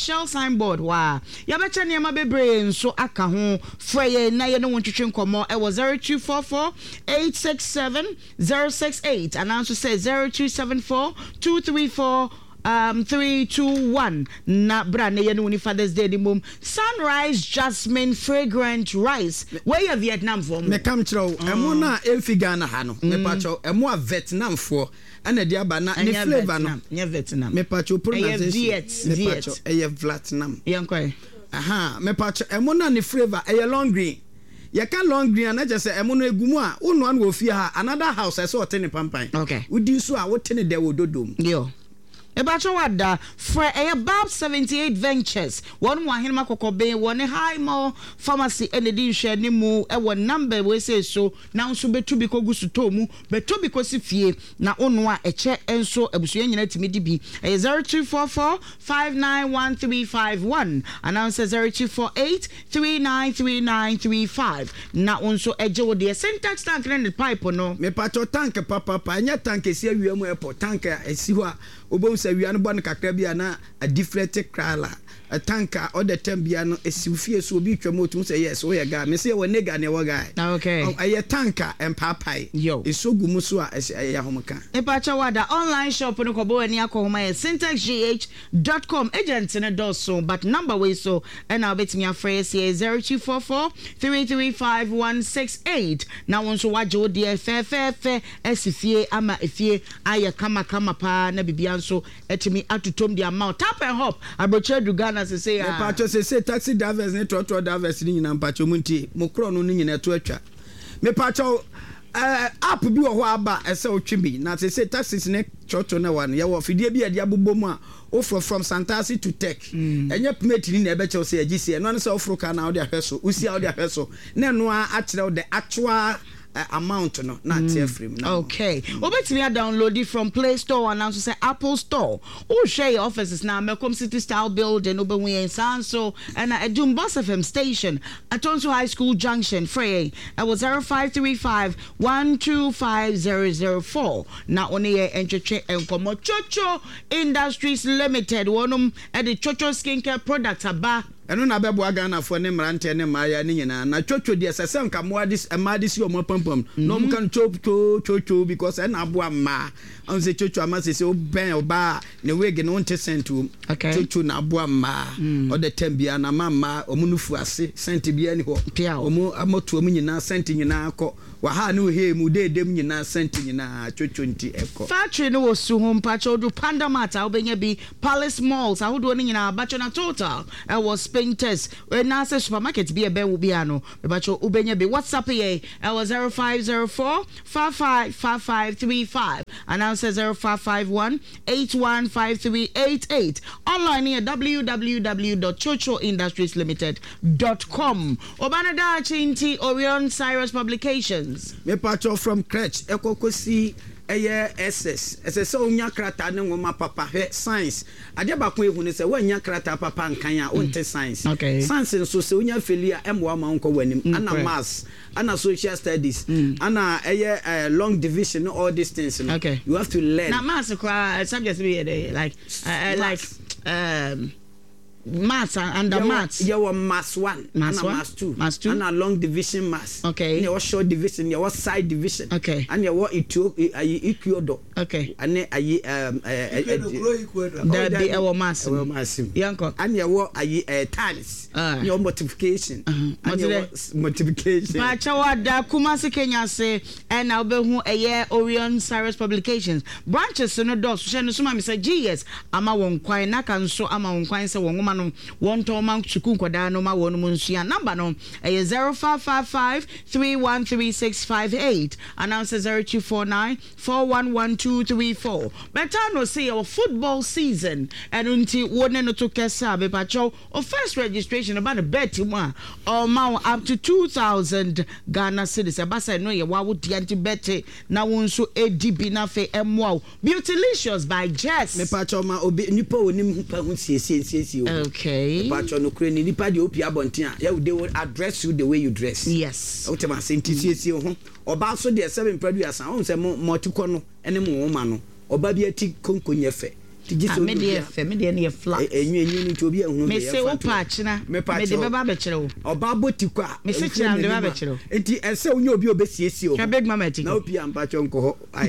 ya be cha ne ma bebre nso aka ho freye na ye no wontwetwe nkomo e was 0244 867 068 and also says 0274 234 321 na brand ye no Father's Day di mom Sunrise Jasmine fragrant rice where you Vietnam from me come throw emo na emfiga na ha no me pacho emo a Vietnam for ana di aba na ni flavor no nya Vietnam me pacho pronunciation me pacho Vietnam yankoi aha me pacho emo na ni flavor long green ya kan long green na je se emo no egumu a wonu an wo fie ha another house I saw ten pampan okay wudi so a wo ten de wo dodom yo Ebacho wada for about 78 ventures one wa hinma kokobe one high more pharmacy and the share ni mu e one number we say so now so betu bi kogu su tomu betu bi kosi fie na onu a eche enso abusu nyina timi di bi 0244 591351 announce 0248 393935 na onso eje wo de syntax tank and pipe no me pato tank papa anya tank esi awiam airport tank esi ho a obom sa wiano bon kakra bia na a different krala a tanka or the tambia no esufie so obi twamotum say yes we ga me say we nega ne we guy okay a tanka and papai yo esogumu so a ya homka e pa cha wada online shop no kobo ani akoma syntaxgh.com agent na doso but number we so and now bet me afraid say 0244 335168 now won so wajo de fe esifie ama efie aya kama pa na bibia so etimi atutom the amount tap and hop abrocha Ghana say ya pacho say taxi drivers ne trotro drivers ni nyina pacho munti mokro no nyina to atwa me pacho app bi wo ho aba ese otwebi na say taxis ne trotro na wan ya wo fidie bi ade abobom a ofro from Santasi to Tech enye permit ni na ebe che say agisi no say ofro ka na wo de ahweso usi a wo de ahweso na no a kire the actual amount no not free no. Okay obetimi download it from Play Store and also say Apple Store o share your offices now Melcom City Style Building obenwe in Sanso and at Boss FM station at Tonso High School Junction Frey I was 0535 125004 now on here entreche enkomo Chocho Industries Limited wonum at the Chocho skincare products aba ɛno na bɛboa Ghanafoɔ ne mmerante ne mmaaya ne nyinaa na twotwo deɛ sɛ sɛ nka mmaa si ɔmo pampam na ɔmo kan twotwo because ɛna aboa mmaa ɔmo sɛ twotwo ama sɛ wobɛn ɔbaa ne wig no wonte sent wom twotwo na aboa mmaa ɔde tɛm bia na mmaa ɔmo no fu ase sent bia ni hɔ ɔmo amoto ɔmo nyinaa sent nyinaa kɔ waha ne ohe mu dedem nyinaa sent nyinaa twotwo nti ɛkɔ factory no was su ho mpacho do Panda Mart obenya bi Palace Malls ahodo ne nyinaa bacho na total was painters na say supermarket bi ebe wo bia no bacho obenya bi WhatsApp ye was 0504 555535 and now says 0551 815388 online here www.chochoindustrieslimited.com obanada chinti Orion Cyrus Publications me pacho from crèche ekokosi SS so unya krata ne ngoma papa he science ade ba ko ehu ne se wanya krata papa nkan a wonte science science so se unya felia emwa ma nko wanim ana maths ana social studies ana long division all these things you have to learn na maths subjects be like maths and the maths maths 1 and maths 2 and a long division maths and short division side division and equidor and maths and times multiplication and multiplication da Kumasi Kenya say and now be Orion Cyrus Publications branches no do so no so say GS ama won kwan na kan so ama won kwan say won no one Toma Chukun Koda no ma one Munsia number no 0555 313658 announcer 0249 411234. Better no say our football season and until one no to kesa be pacho or first registration about a bet one or ma up to 2,000 Ghana cedis. Abasa no ye wa would anti bete na won so ADB na fe emwa Beautylicious by Jess. Me pacho ma obi nipa onim pa hu sie okay. But on Ukraine, nipa di opi abontia. They will address you the way you dress. Yes. Otema sentisi ho. Oba so de 7 produce an. On say mo tiko no ene mo woma no. Oba bi ati konkonye fe. Me dey ne flat. Enyu nti obi ehunu me say wo patch na. Me dey baba be kire wo. Oba botiko a. Me say kire am dey baba be kire wo. Enti ese onye obi obesiesie ho. Big mama tiko. Na opi ampa chonko ho. Ai.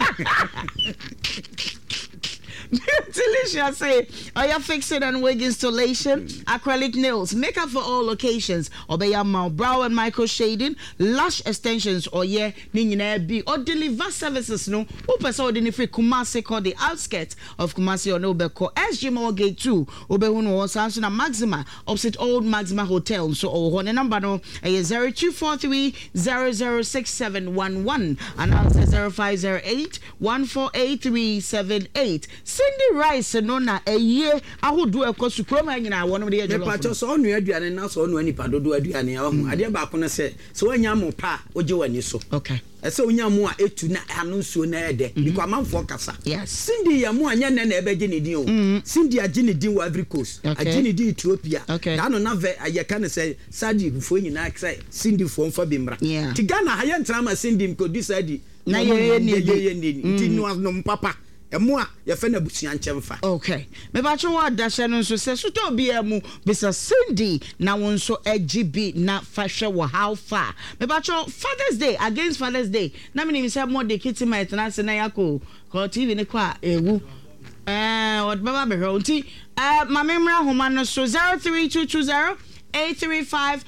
Delicious say, are you fixing and wig installation, acrylic nails, makeup for all occasions, or be your mouth, brow and micro shading, lash extensions, or be or deliver services no, open so the free Kumasi called the outskirts of Kumasi or Nobeko, SG Morgate 2, Obehuno or Samsung Maxima, opposite Old Maxima Hotel, so or the number no, 0243 006711, and answer 0508 148378. Cindy Rice no na eye ahodo ekosu kroma nyina wono de ejolo. Me pacho so onu aduane na so onu anipa dodo aduane ya ho. Ade ba ko na se wanya mo pa oje wani so. Okay. Ese onya mo a etu na anu nsuo na ede because amanfo kasa. Yes. Cindy ya mo anya na ebeje ne din o. Cindy aje ne din wa Ivory Coast. Aje ne din Ethiopia. Da no na ve ayeka ne se Sadi fo nyina say Cindy fo mfa bimra. Ti Ghana haye ntra ma Cindy ko di Sadi. Na ye ni ti no papa. Emua ye fe na busia nchemfa. Okay. Me ba cho wa dashe no so se suto bi emu bisa Cindy na won so AGB na fashe wo how far. Me ba cho Father's Day against Father's Day. Na me ni say more de kiti my tenance na yako. Ko TV ne kwa ewu. What baba be ho nti ma memra homa no so 03220 835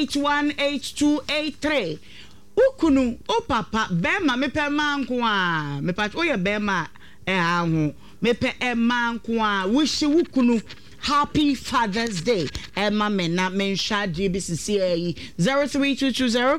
818283. Ukunu o papa be ma me pe man ko a me pa o ye be ma mepe ema kwa wish wukunu happy Father's Day Emma mena mensha GBCC 03220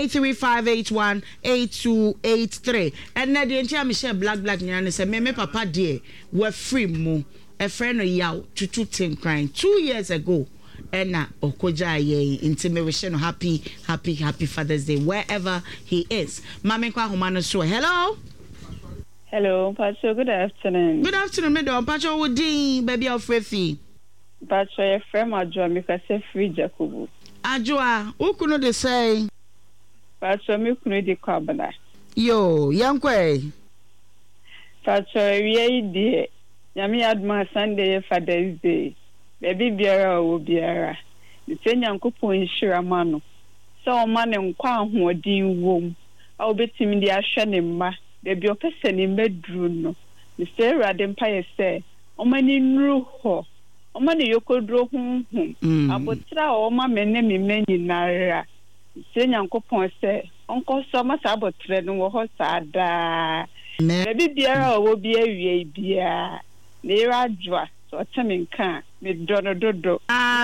835818283 and na de ntia me share black nyina ne se me papa de we free mu a friend yaw tutu tinkran 2 years ago Ena okoja ye intimation happy Father's Day wherever he is. Mama kwa homa so hello. Hello, Pacho, good afternoon. Good afternoon, madam. Pacho Woody, baby of Frefi. Pacho, your friend Adjoa, make us say free Jacobu. Adjoa, who could they say? Pacho, me could the carbona. Yo, young way. Pacho, ye dear. Yami had my Sunday Father's Day. baby biara o biara the Nyankopɔn nhyira ma no so o ma ne nkwa ahoɔden wom a obetimi de ahwɛ ne mma baby opese ne medru no the Awurade mpa ye sɛ o ma ni nuru ho o ma ne yokodro hunhum abotra o ma menne me nyinara the Nyankopɔn sɛ onko so ma sa abotre no wo ho saada baby biara o bi awie bia ne radwa so teminka me dodo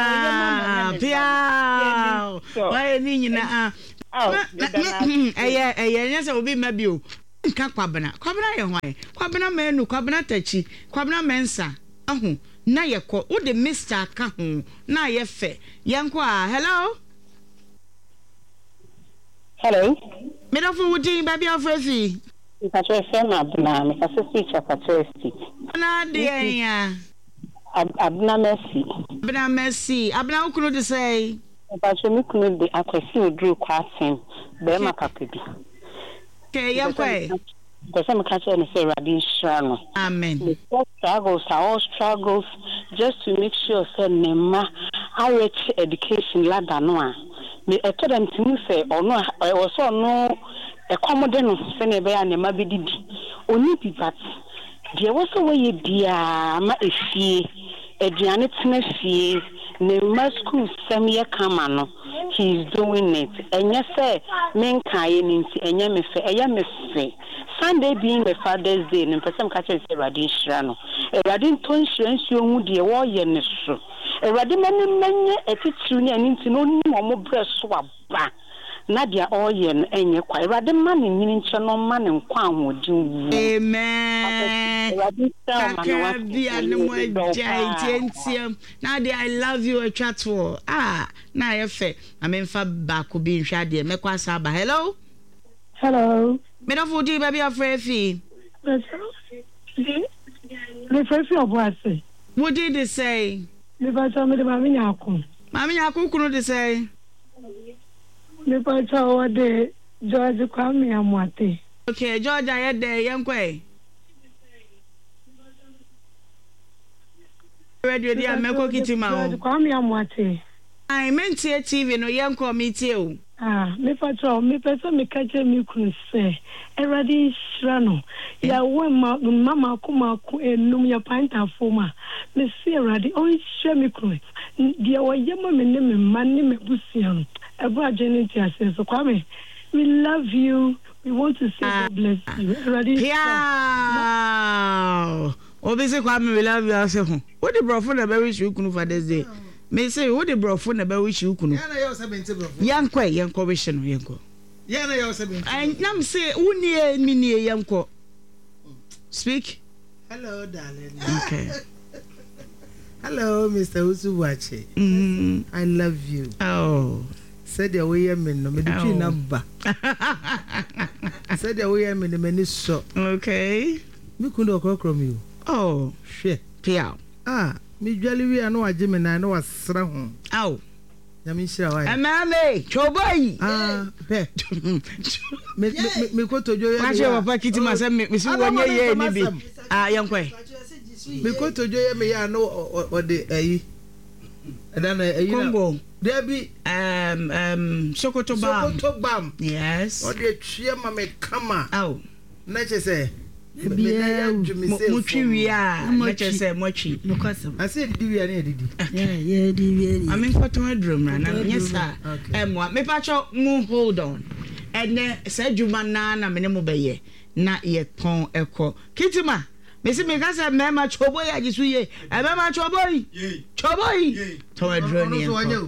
pia why ni nyina nyesa obi mabio nka kwabena ye hwan kwabena manu kwabena tachi kwabena mensa ahu na yekọ wo de Mr. aka ho na ye fe yenko hello medofo wudi baby ofrefi Patricia Abna, me kase speech Patricia. Na de ya. Abna Messi. Abna Messi. Abna ukunu de say. Patricia me kunu de akwesi odru kwasen. Be ma papabi. Okay, yankwe. Because me catch any say Radin Shrano. Amen. The struggles are all struggles just to make sure say nema rich education ladder no. Me eto dem tinu say ono also no ekommode no se ne be ya ne ma bedidi oni pipat de wo so we bia ma efie aduane tena fie ne ma school sem ye kama no he is doing it enye se menka ye nti enye me fe eye me fe Sunday being the Father's Day ne person ka che se Radin Shira no Radin ton hyiransuo hu de wo ye ne so Radin menye etitru ne ani nti no ni mo bre so aba na dia oyen enye kwa Awurade ma ne nyini nche no ma ne nkwa ahodin amen na dia I love you atwatwo na ye fe amemfa ba ko bi nhwa de mekwa saba hello me no fudi baby afrefi me frefi obuase what did they say me ba so me de mami nyako kunu de say me pa chawo de George Kwame Amuate. Okay, George I de yankwe. Radio dia meko kitima o. George Kwame Amuate. I meant TV no yanko meeting o. Me pa chawo me pesa me kache me kunu se. Eradi shrano. Ya we mama kuma ku enum ya panta foma. Me se eradi o hwe me kunu. Dia wo yema me ne me mane me busian. Eba Jenny says, so Kwame, we love you. We want to say God bless you. Ready? Yeah. Obviously, Kwame, we love you. I say, what the bro for the very shoe kunu for this day? May say, what the bro for the very shoe kunu? Yanko vision, yanko. Yana yo 70. And nam say, unie mini yanko. Speak. Hello, darling. Okay. Hello, Mr. Usuwache. I love you. Oh. Said the way I'm in no medicine number. Said the way I'm in the many so. Okay. Me couldn't call from you. Oh, shit. Pia. Me jolly we know a Jim and I know a srahon. Oh. Yamisha. And mammy, choboy. Me go to Joy. I shall pack it to myself. Miss 1 year, maybe. Young way. Me go to Joy, me I know or the and then Congo. There be Sokoto Bam. Yes. Or the Chiama me come. Oh. Nature say. Mochi. I said, do you any? Yeah, I'm in Cotton Room, and yes, sir. Me pacho move hold on. And then said you man na minimum bay, not yet pon echo. Kitima. Missy me gas a mema choboy, I just we a mema choboy. To a drone.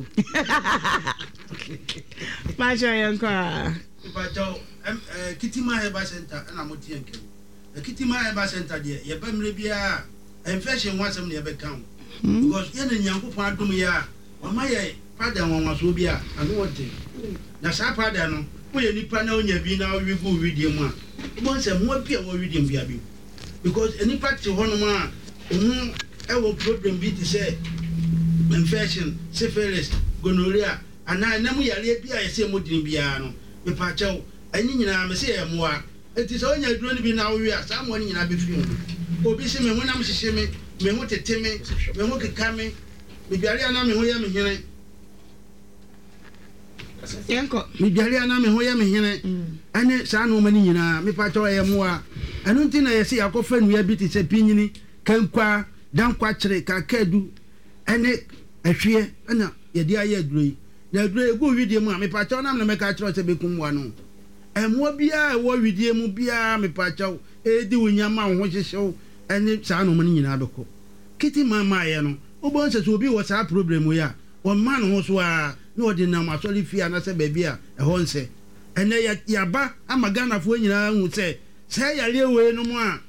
Pacho yanka. Kitima Eba Center and Amotianke. A Kitima Eba Center, dear, your family be a fashion once a never count. Because any young Padumia, or my father was will be a wanting. Nasa Padano, where any panonia be now you go read him one. Once a more peer will read him be. Because any practice one man, our problem be to say, infection, syphilis, gonorrhea, and I never yet be a same with Biano. Me pacho, and you know, I say more. It is only a drone be now we are someone in a before. Obisi me when I'm shimmy, me want to tell me, me want to come in, medware ana me ho yɛ me hene yɛnkɔ medware ana me ho yɛ me hene ɛne saa no mani nyinaa mepa kyɛ ɔyɛ moa ɛno nti na yɛsɛ yakɔfa nnua bi te sɛ pinyini kankwa dankwa kyere kakadu ɛne ahweɛ ɛna yɛde ayɛ aduro yi na aduro egu widie mu a mepa kyɛ nam na mɛka kyerɛ sɛ bekum wa no ɛmoa biara ɛwɔ widie mu biara mepa kyɛ edi wo nyama wo ho hyehyew ɛne saa no mani nyinaa bɛkɔ kiti mama yɛ no wobɛhu sɛ sɛ obi wɔ saa problem yi a ɔma no ho so a na ɔde nam asɔre fie anasɛ baabi a ɛhɔ nsɛ ɛnɛ yɛaba ama ghanafoɔ nyinaa hu sɛ sɛ yɛareɛ wei no mu a